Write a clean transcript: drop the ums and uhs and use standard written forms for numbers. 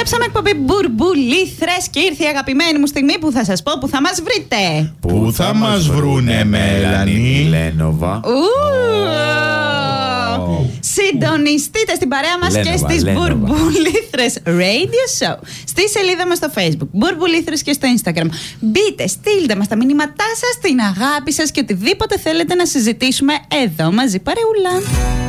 Επιστρέψαμε εκπομπή Μπουρμπουλήθρες και ήρθε η αγαπημένη μου στιγμή που θα σας πω που θα μας βρείτε. Πού θα μας βρούνε, Μέλανη Λένοβα. Συντονιστείτε στην παρέα μας και στις Μπουρμπουλήθρες Radio Show. Στη σελίδα μας στο Facebook, Μπουρμπουλήθρες, και στο Instagram. Μπείτε, στείλτε μας τα μηνύματά σας, την αγάπη σας και οτιδήποτε θέλετε να συζητήσουμε εδώ μαζί παρεούλα.